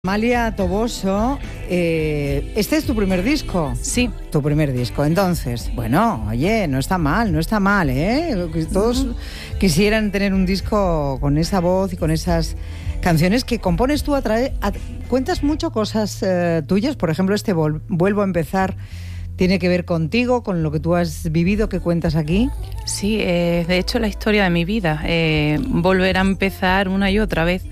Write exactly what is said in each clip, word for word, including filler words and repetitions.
Amalia Toboso, eh, ¿este es tu primer disco? Sí. Tu primer disco. Entonces, bueno, oye, no está mal, no está mal, ¿eh? Todos uh-huh. quisieran tener un disco con esa voz y con esas canciones que compones tú a través... A, cuentas mucho cosas eh, tuyas, por ejemplo, este vol, Vuelvo a empezar... ¿Tiene que ver contigo, con lo que tú has vivido, que cuentas aquí? Sí, eh, de hecho la historia de mi vida, eh, volver a empezar una y otra vez.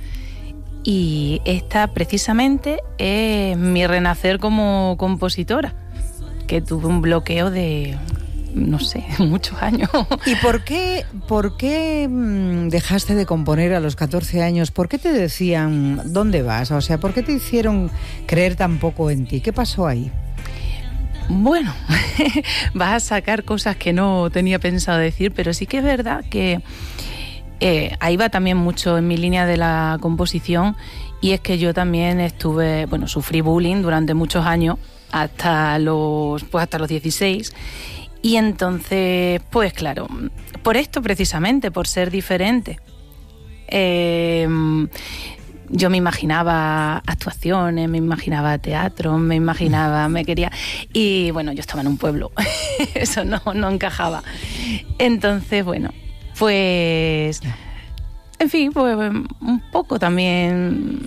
Y esta precisamente es mi renacer como compositora, que tuve un bloqueo de, no sé, muchos años. ¿Y por qué, por qué dejaste de componer a los catorce años? ¿Por qué te decían, ¿dónde vas? O sea, ¿por qué te hicieron creer tan poco en ti? ¿Qué pasó ahí? Bueno, vas a sacar cosas que no tenía pensado decir, pero sí que es verdad que eh, ahí va también mucho en mi línea de la composición, y es que yo también estuve, bueno, sufrí bullying durante muchos años, hasta los, pues hasta los dieciséis, y entonces, pues claro, por esto precisamente, por ser diferente, eh, yo me imaginaba actuaciones, me imaginaba teatro, me imaginaba, me quería... Y bueno, yo estaba en un pueblo, eso no, no encajaba. Entonces, bueno, pues... En fin, pues un poco también...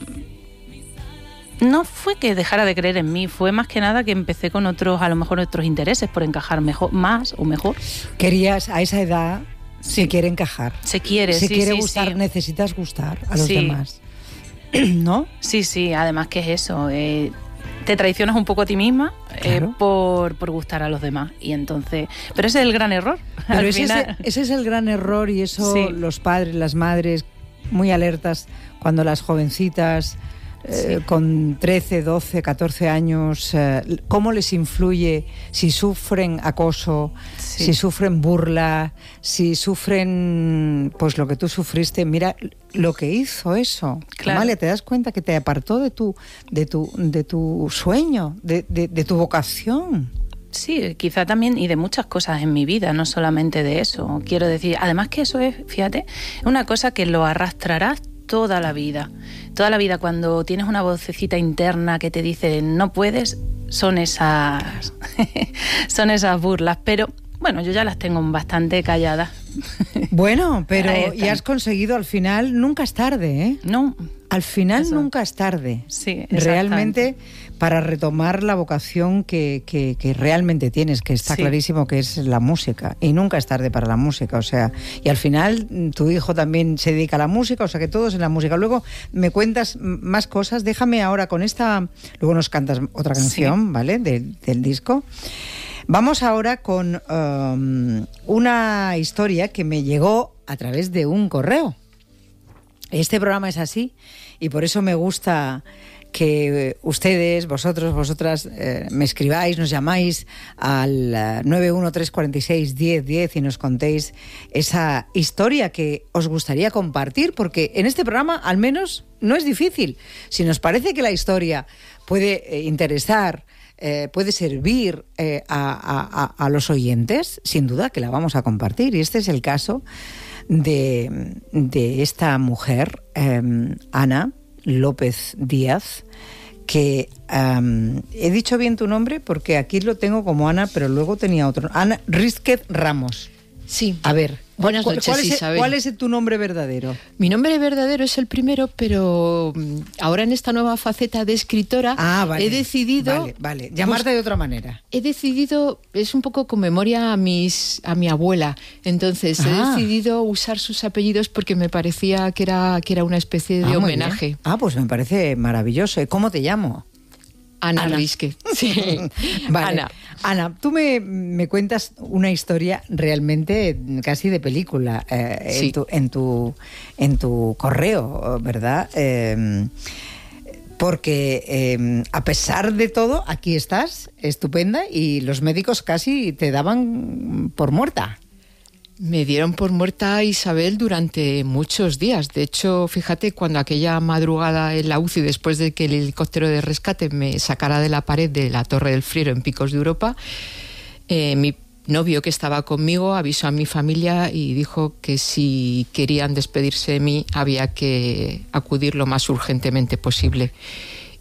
No fue que dejara de creer en mí, fue más que nada que empecé con otros, a lo mejor otros intereses, por encajar mejor, más o mejor. Querías, a esa edad, sí. se quiere encajar. Se quiere, se sí, quiere sí, gustar, sí. Necesitas gustar a los sí. demás. ¿No? Sí, sí, además que es eso, eh, te traicionas un poco a ti misma claro. eh, por, por gustar a los demás, y entonces, pero ese es el gran error. Pero al ese, final... ese es el gran error, y eso sí. Los padres, las madres, muy alertas cuando las jovencitas eh, sí. con trece, doce, catorce años, eh, cómo les influye si sufren acoso, sí. si sufren burla, si sufren pues lo que tú sufriste. Mira lo que hizo eso. Claro. Amalia, te das cuenta que te apartó de tu, de tu, de tu sueño, de, de, de tu vocación. Sí, quizá también, y de muchas cosas en mi vida, no solamente de eso. Quiero decir, además que eso es, fíjate, una cosa que lo arrastrarás toda la vida. Toda la vida, cuando tienes una vocecita interna que te dice no puedes, son esas, son esas burlas. Pero bueno, yo ya las tengo bastante calladas. Bueno, pero y has conseguido al final, nunca es tarde, ¿eh? No. Al final eso. Nunca es tarde. Sí, realmente, para retomar la vocación que, que, que realmente tienes, que está sí. clarísimo que es la música. Y nunca es tarde para la música, o sea, y al final tu hijo también se dedica a la música, o sea que todos en la música. Luego me cuentas más cosas, déjame ahora con esta, luego nos cantas otra canción, sí. ¿vale? De, del disco. Vamos ahora con um, una historia que me llegó a través de un correo. Este programa es así y por eso me gusta que ustedes, vosotros, vosotras, eh, me escribáis, nos llamáis al uh, nueve uno tres cuatro seis, diez diez y nos contéis esa historia que os gustaría compartir, porque en este programa al menos no es difícil. Si nos parece que la historia puede eh, interesar, Eh, puede servir eh, a, a, a los oyentes, sin duda que la vamos a compartir. Y este es el caso de, de esta mujer, eh, Ana López Díaz, que um, he dicho bien tu nombre porque aquí lo tengo como Ana, pero luego tenía otro. Ana Rísquez Ramos. Sí. A ver, buenas noches, ¿cuál, es, Isabel. ¿cuál es tu nombre verdadero? Mi nombre verdadero es el primero, pero ahora en esta nueva faceta de escritora ah, vale, he decidido... Vale, vale. Llamarte pues, de otra manera. He decidido, es un poco con memoria a, mis, a mi abuela, entonces ah. he decidido usar sus apellidos porque me parecía que era, que era una especie de ah, homenaje. Ah, pues me parece maravilloso. ¿Cómo te llamo? Ana, Ana. Rísquez. Sí. Vale. Ana. Ana, tú me, me cuentas una historia realmente casi de película eh, sí. en, tu, en, tu, en tu correo, ¿verdad? Eh, porque eh, a pesar de todo, aquí estás, estupenda, y los médicos casi te daban por muerta. Me dieron por muerta, Isabel, durante muchos días. De hecho, fíjate, cuando aquella madrugada en la U C I, después de que el helicóptero de rescate me sacara de la pared de la Torre del Friero en Picos de Europa, eh, mi novio, que estaba conmigo, avisó a mi familia y dijo que si querían despedirse de mí había que acudir lo más urgentemente posible.